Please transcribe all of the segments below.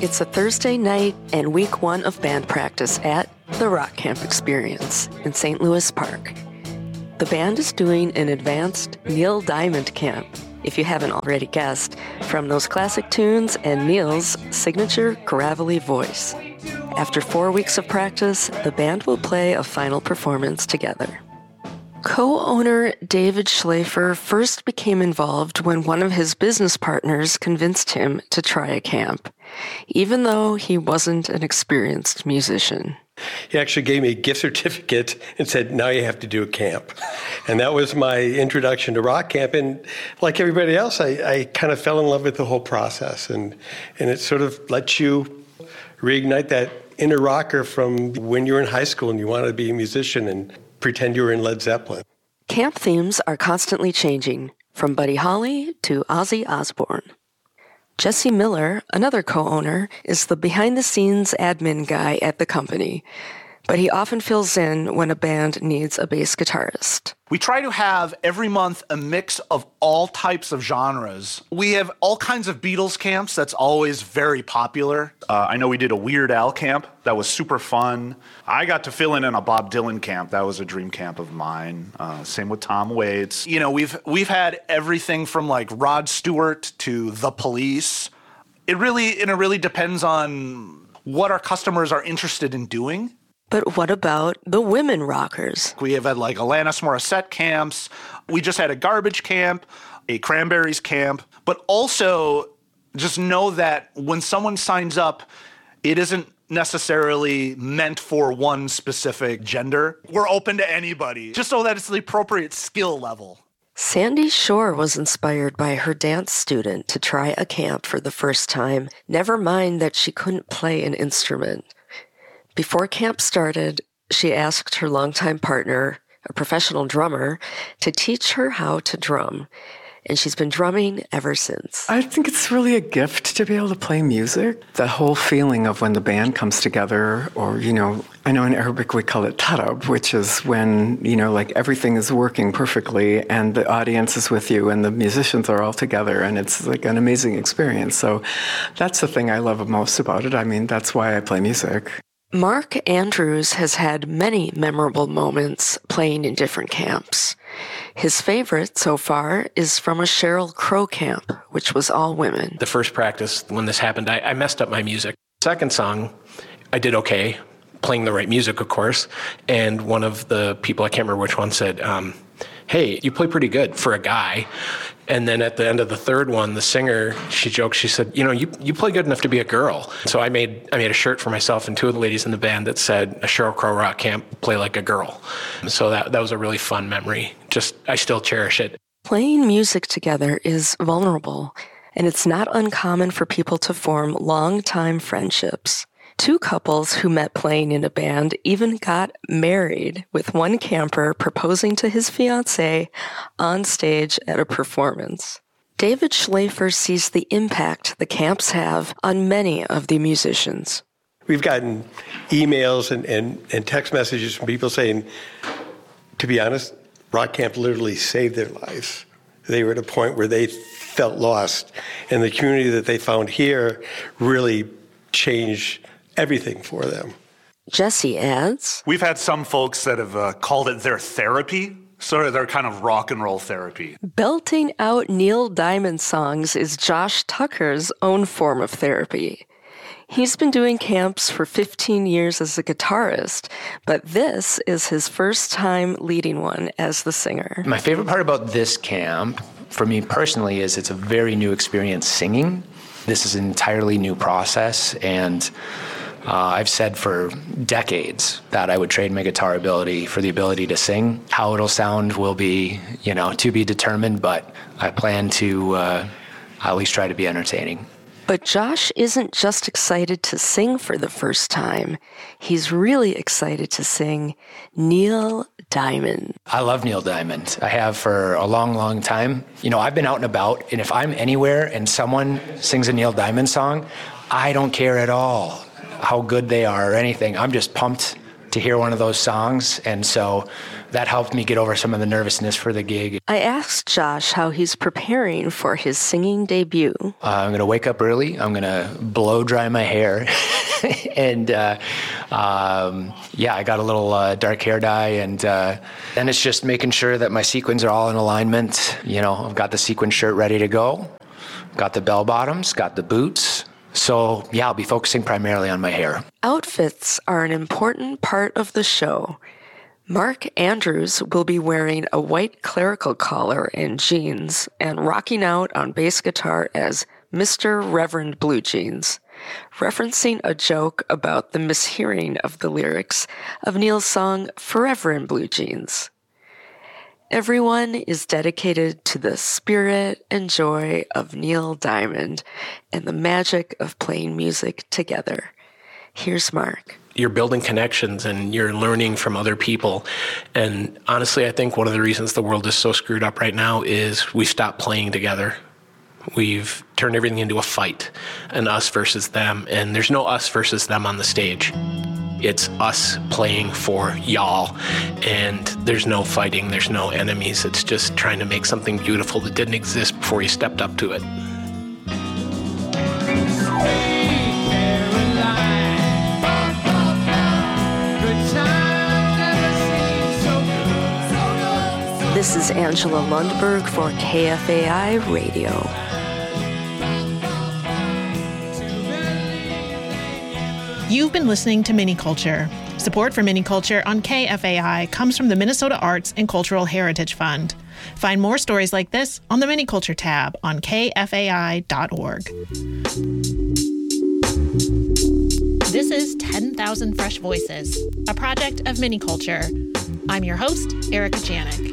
It's a Thursday night and week one of band practice at the Rock Camp Experience in St. Louis Park. The band is doing an advanced Neil Diamond camp, if you haven't already guessed, from those classic tunes and Neil's signature gravelly voice. After 4 weeks of practice, the band will play a final performance together. Co-owner David Schlafer first became involved when one of his business partners convinced him to try a camp, even though he wasn't an experienced musician. He actually gave me a gift certificate and said, now you have to do a camp. And that was my introduction to Rock Camp. And like everybody else, I kind of fell in love with the whole process. And it sort of lets you reignite that inner rocker from when you were in high school and you wanted to be a musician and pretend you were in Led Zeppelin. Camp themes are constantly changing, from Buddy Holly to Ozzy Osbourne. Jesse Miller, another co-owner, is the behind-the-scenes admin guy at the company, but he often fills in when a band needs a bass guitarist. We try to have every month a mix of all types of genres. We have all kinds of Beatles camps. That's always very popular. I know we did a Weird Al camp. That was super fun. I got to fill in a Bob Dylan camp. That was a dream camp of mine. Same with Tom Waits. You know, we've had everything from like Rod Stewart to The Police. It really depends on what our customers are interested in doing. But what about the women rockers? We have had like Alanis Morissette camps. We just had a Garbage camp, a Cranberries camp. But also just know that when someone signs up, it isn't necessarily meant for one specific gender. We're open to anybody, just so that it's the appropriate skill level. Sandy Shore was inspired by her dance student to try a camp for the first time, never mind that she couldn't play an instrument. Before camp started, she asked her longtime partner, a professional drummer, to teach her how to drum. And she's been drumming ever since. I think it's really a gift to be able to play music. The whole feeling of when the band comes together, or, I know in Arabic we call it tarab, which is when, like everything is working perfectly and the audience is with you and the musicians are all together and it's like an amazing experience. So that's the thing I love most about it. I mean, that's why I play music. Mark Andrews has had many memorable moments playing in different camps. His favorite so far is from a Sheryl Crow camp, which was all women. The first practice when this happened, I messed up my music. Second song, I did okay, playing the right music, of course. And one of the people, I can't remember which one, said, hey, you play pretty good for a guy. And then at the end of the third one, the singer, she joked, she said, you play good enough to be a girl. So I made a shirt for myself and two of the ladies in the band that said, a Sheryl Crow Rock Camp, play like a girl. So that was a really fun memory. I still cherish it. Playing music together is vulnerable, and it's not uncommon for people to form long-time friendships. Two couples who met playing in a band even got married, with one camper proposing to his fiancée on stage at a performance. David Schlafer sees the impact the camps have on many of the musicians. We've gotten emails and text messages from people saying, to be honest, Rock Camp literally saved their lives. They were at a point where they felt lost, and the community that they found here really changed everything for them. Jesse adds, we've had some folks that have called it their therapy, sort of their kind of rock and roll therapy. Belting out Neil Diamond songs is Josh Tucker's own form of therapy. He's been doing camps for 15 years as a guitarist, but this is his first time leading one as the singer. My favorite part about this camp, for me personally, is it's a very new experience singing. This is an entirely new process, and I've said for decades that I would trade my guitar ability for the ability to sing. How it'll sound will be, to be determined, but I plan to at least try to be entertaining. But Josh isn't just excited to sing for the first time. He's really excited to sing Neil Diamond. I love Neil Diamond. I have for a long, long time. I've been out and about, and if I'm anywhere and someone sings a Neil Diamond song, I don't care at all how good they are or anything. I'm just pumped to hear one of those songs. And so that helped me get over some of the nervousness for the gig. I asked Josh how he's preparing for his singing debut. I'm going to wake up early. I'm going to blow dry my hair. And I got a little dark hair dye. And then it's just making sure that my sequins are all in alignment. I've got the sequin shirt ready to go. Got the bell bottoms, got the boots. So, I'll be focusing primarily on my hair. Outfits are an important part of the show. Mark Andrews will be wearing a white clerical collar and jeans and rocking out on bass guitar as Mr. Reverend Blue Jeans, referencing a joke about the mishearing of the lyrics of Neil's song Forever in Blue Jeans. Everyone is dedicated to the spirit and joy of Neil Diamond and the magic of playing music together. Here's Mark. You're building connections and you're learning from other people. And honestly, I think one of the reasons the world is so screwed up right now is we stopped playing together. We've turned everything into a fight, an us versus them, and there's no us versus them on the stage. It's us playing for y'all, and there's no fighting, there's no enemies. It's just trying to make something beautiful that didn't exist before you stepped up to it. This is Angela Lundberg for KFAI Radio. You've been listening to Miniculture. Support for Miniculture on KFAI comes from the Minnesota Arts and Cultural Heritage Fund. Find more stories like this on the Miniculture tab on kfai.org. This is 10,000 Fresh Voices, a project of Miniculture. I'm your host, Erica Janik.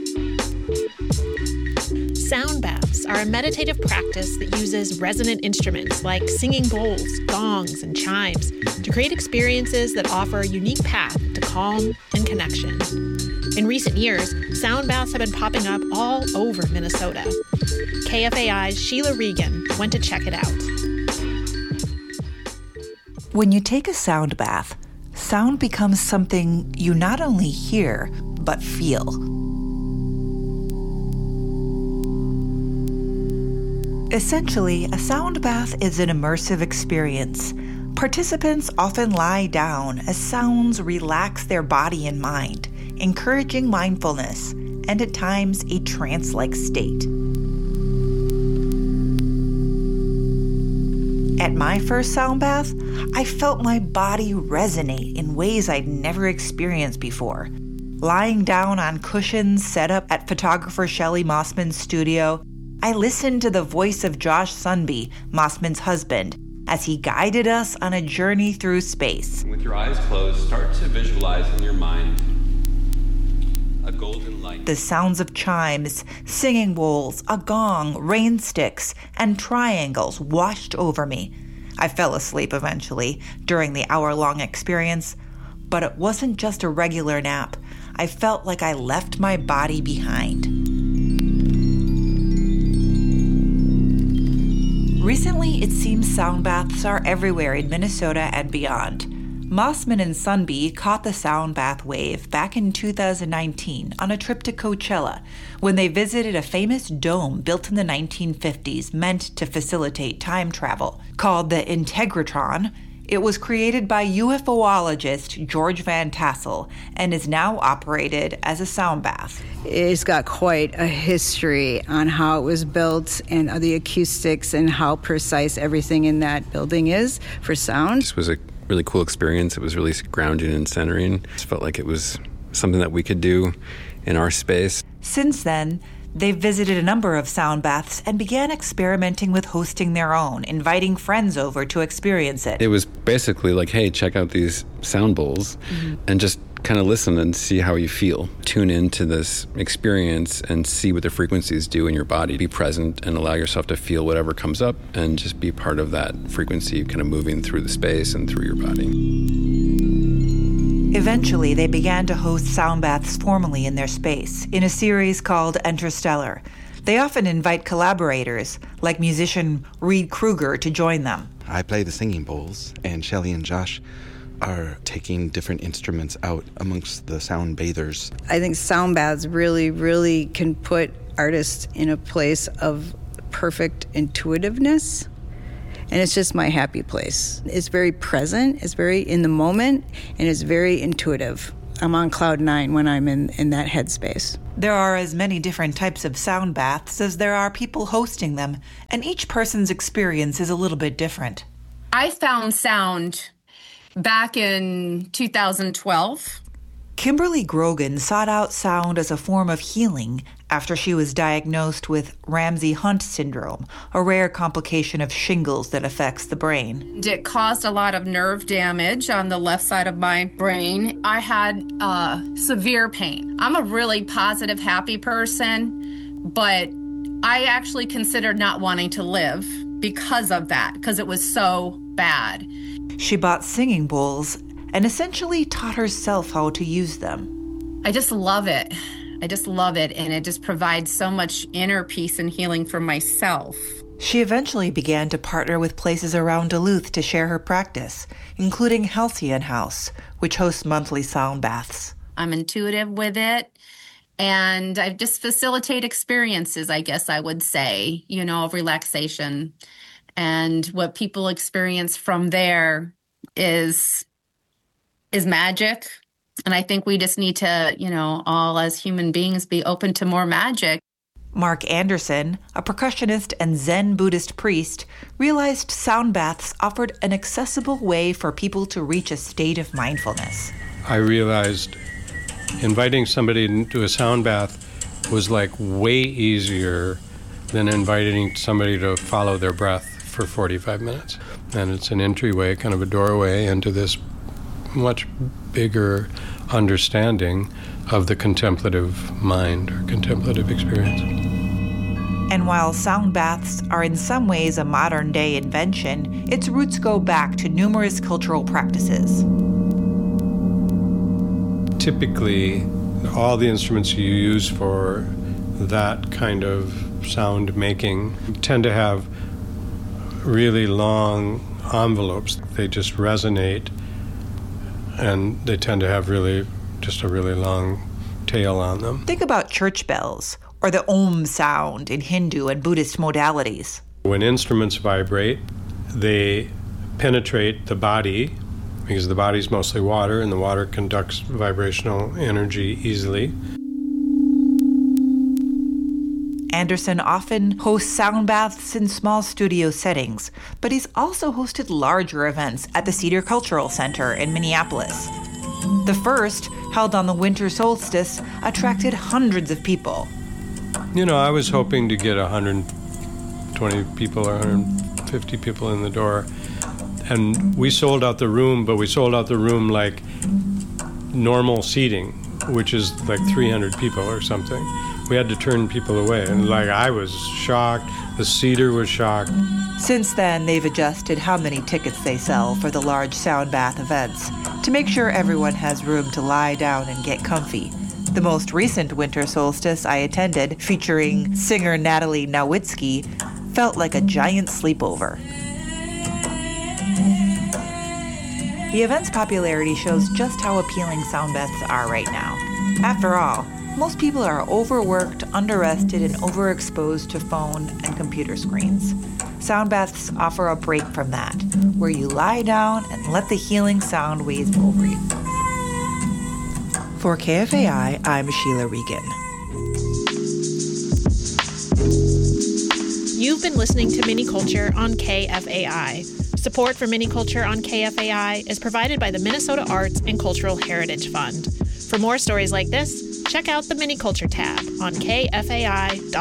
Sound baths are a meditative practice that uses resonant instruments like singing bowls, gongs, and chimes to create experiences that offer a unique path to calm and connection. In recent years, sound baths have been popping up all over Minnesota. KFAI's Sheila Regan went to check it out. When you take a sound bath, sound becomes something you not only hear, but feel. Essentially, a sound bath is an immersive experience. Participants often lie down as sounds relax their body and mind, encouraging mindfulness and at times a trance-like state. At my first sound bath, I felt my body resonate in ways I'd never experienced before. Lying down on cushions set up at photographer Shelley Mossman's studio, I listened to the voice of Josh Sunby, Mossman's husband, as he guided us on a journey through space. With your eyes closed, start to visualize in your mind a golden light. The sounds of chimes, singing bowls, a gong, rain sticks, and triangles washed over me. I fell asleep eventually during the hour-long experience, but it wasn't just a regular nap. I felt like I left my body behind. Recently, it seems sound baths are everywhere in Minnesota and beyond. Mossman and Sunby caught the sound bath wave back in 2019 on a trip to Coachella when they visited a famous dome built in the 1950s meant to facilitate time travel. Called the Integratron, it was created by UFOologist George Van Tassel and is now operated as a sound bath. It's got quite a history on how it was built and the acoustics and how precise everything in that building is for sound. This was a really cool experience. It was really grounding and centering. It felt like it was something that we could do in our space. Since then, they've visited a number of sound baths and began experimenting with hosting their own, inviting friends over to experience it. It was basically like, hey, check out these sound bowls and just kind of listen and see how you feel. Tune into this experience and see what the frequencies do in your body. Be present and allow yourself to feel whatever comes up and just be part of that frequency kind of moving through the space and through your body. Eventually, they began to host sound baths formally in their space in a series called Interstellar. They often invite collaborators, like musician Reed Kruger, to join them. I play the singing bowls, and Shelley and Josh are taking different instruments out amongst the sound bathers. I think sound baths really, really can put artists in a place of perfect intuitiveness. And it's just my happy place. It's very present, it's very in the moment, and it's very intuitive. I'm on cloud 9 when I'm in that headspace. There are as many different types of sound baths as there are people hosting them, and each person's experience is a little bit different. I found sound back in 2012. Kimberly Grogan sought out sound as a form of healing after she was diagnosed with Ramsay-Hunt syndrome, a rare complication of shingles that affects the brain. It caused a lot of nerve damage on the left side of my brain. I had severe pain. I'm a really positive, happy person, but I actually considered not wanting to live because of that, because it was so bad. She bought singing bowls and essentially taught herself how to use them. I just love it. I just love it, and it just provides so much inner peace and healing for myself. She eventually began to partner with places around Duluth to share her practice, including Halcyon House, which hosts monthly sound baths. I'm intuitive with it, and I just facilitate experiences, I guess I would say, of relaxation. And what people experience from there is magic. And I think we just need to, all as human beings be open to more magic. Mark Anderson, a percussionist and Zen Buddhist priest, realized sound baths offered an accessible way for people to reach a state of mindfulness. I realized inviting somebody into a sound bath was like way easier than inviting somebody to follow their breath for 45 minutes. And it's an entryway, kind of a doorway into this much bigger understanding of the contemplative mind or contemplative experience. And while sound baths are in some ways a modern-day invention, its roots go back to numerous cultural practices. Typically, all the instruments you use for that kind of sound making tend to have really long envelopes. They just resonate, and they tend to have just a really long tail on them. Think about church bells or the Om sound in Hindu and Buddhist modalities. When instruments vibrate, they penetrate the body because the body's mostly water, and the water conducts vibrational energy easily. Anderson often hosts sound baths in small studio settings, but he's also hosted larger events at the Cedar Cultural Center in Minneapolis. The first, held on the winter solstice, attracted hundreds of people. I was hoping to get 120 people or 150 people in the door, and we sold out the room, but we sold out the room like normal seating, which is like 300 people or something. We had to turn people away, and I was shocked. The Cedar was shocked. Since then, they've adjusted how many tickets they sell for the large sound bath events to make sure everyone has room to lie down and get comfy. The most recent winter solstice I attended, featuring singer Natalie Nowitzki, felt like a giant sleepover. The event's popularity shows just how appealing sound baths are right now. After all, most people are overworked, underrested, and overexposed to phone and computer screens. Sound baths offer a break from that, where you lie down and let the healing sound waves over you. For KFAI, I'm Sheila Regan. You've been listening to Mini Culture on KFAI. Support for Mini Culture on KFAI is provided by the Minnesota Arts and Cultural Heritage Fund. For more stories like this, check out the Mini Culture tab on kfai.org.